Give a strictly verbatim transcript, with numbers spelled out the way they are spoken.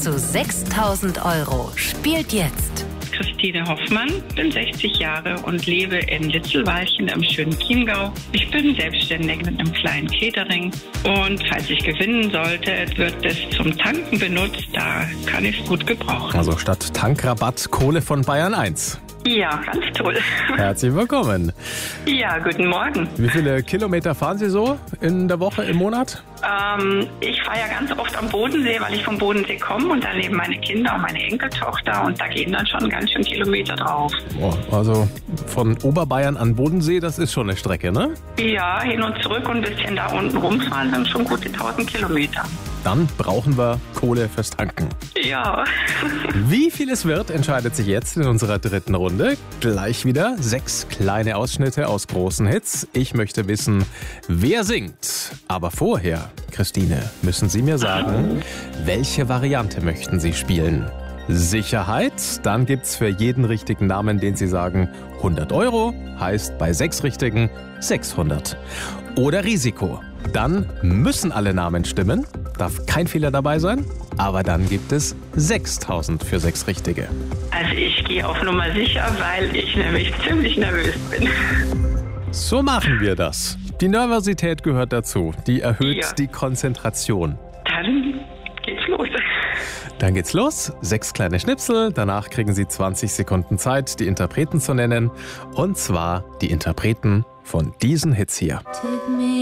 zu sechstausend Euro spielt jetzt Christine Hoffmann, bin sechzig Jahre und lebe in Litzelwalchen im schönen Chiemgau. Ich bin selbstständig mit einem kleinen Catering und falls ich gewinnen sollte, wird es zum Tanken benutzt. Da kann ich es gut gebrauchen. Also statt Tankrabatt Kohle von Bayern eins. Ja, ganz toll. Herzlich willkommen. Ja, guten Morgen. Wie viele Kilometer fahren Sie so in der Woche, im Monat? Ähm, ich fahre ja ganz oft am Bodensee, weil ich vom Bodensee komme und da leben meine Kinder und meine Enkeltochter und da gehen dann schon ganz schön Kilometer drauf. Oh, also von Oberbayern an Bodensee, das ist schon eine Strecke, ne? Ja, hin und zurück und ein bisschen da unten rumfahren sind schon gute tausend Kilometer. Dann brauchen wir Kohle fürs Tanken. Ja. Wie viel es wird, entscheidet sich jetzt in unserer dritten Runde. Gleich wieder sechs kleine Ausschnitte aus großen Hits. Ich möchte wissen, wer singt. Aber vorher, Christine, müssen Sie mir sagen, welche Variante möchten Sie spielen? Sicherheit, dann gibt's für jeden richtigen Namen, den Sie sagen, hundert Euro, heißt bei sechs richtigen sechshundert. Oder Risiko, dann müssen alle Namen stimmen, darf kein Fehler dabei sein, aber dann gibt es sechstausend für sechs richtige. Also ich gehe auf Nummer sicher, weil ich nämlich ziemlich nervös bin. So machen wir das. Die Nervosität gehört dazu, die erhöht Ja. die Konzentration. Dann geht's los. Dann geht's los. Sechs kleine Schnipsel. Danach kriegen Sie zwanzig Sekunden Zeit, die Interpreten zu nennen. Und zwar die Interpreten von diesen Hits hier.